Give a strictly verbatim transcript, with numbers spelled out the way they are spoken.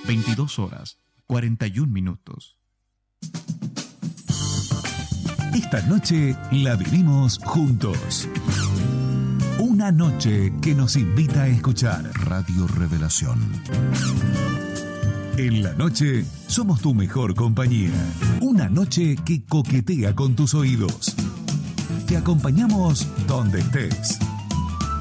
veintidós horas, cuarenta y un minutos. Esta noche la vivimos juntos. Una noche que nos invita a escuchar Radio Revelación. En la noche somos tu mejor compañía. Una noche que coquetea con tus oídos. Te acompañamos donde estés.